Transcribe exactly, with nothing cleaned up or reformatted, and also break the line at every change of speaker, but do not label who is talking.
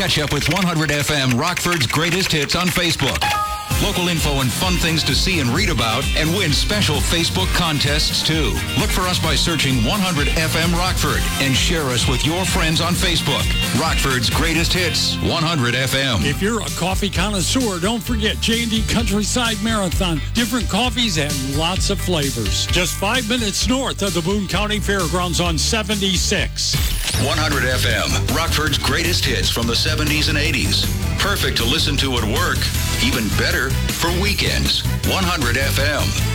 Catch up with one hundred F M Rockford's greatest hits on Facebook. Local info and fun things to see and read about, and win special Facebook contests, too. Look for us by searching one hundred F M Rockford and share us with your friends on Facebook. Rockford's greatest hits, one hundred F M.
If you're a coffee connoisseur, don't forget J and D Countryside Marathon. Different coffees and lots of flavors. Just five minutes north of the Boone County Fairgrounds on seventy-six.
one hundred F M, Rockford's greatest hits from the seventies and eighties. Perfect to listen to at work. Even better for weekends. one hundred F M.